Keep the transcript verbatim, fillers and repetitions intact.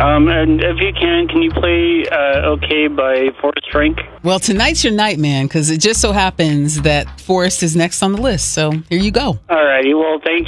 Um, and if you can, can you play uh, OK by Forrest Frank? Well, tonight's your night, man, because it just so happens that Forrest is next on the list. So here you go. All righty. Well, thank